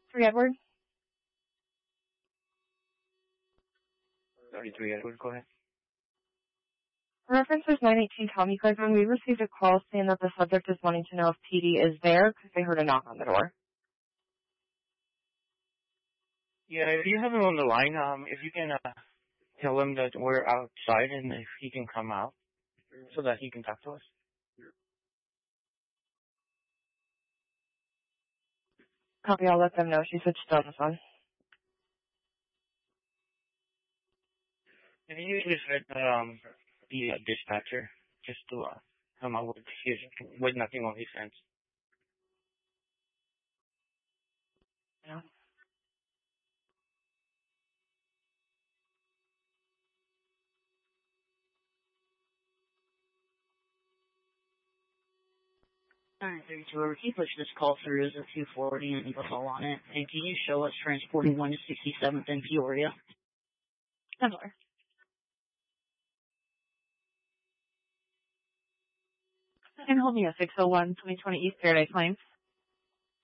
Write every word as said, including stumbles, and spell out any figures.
Three Edward. thirty-three Edward, go ahead. Reference is nine eighteen Tommy Clayton. We received a call saying that the subject is wanting to know if P D is there because they heard a knock on the door. Yeah, if you have him on the line, um, if you can uh, tell him that we're outside and if he can come out so that he can talk to us. Copy, I'll let them know. She said she's on the phone. And he usually said um, the uh, dispatcher just to uh, come out with, his, with nothing on his hands. Yeah. Alright, thirty-two, whoever he pushed this call through is a two forty and the call on it. And can you show us transporting one to sixty-seventh in Peoria? Similar. And hold me at six oh one twenty twenty East Paradise Lane.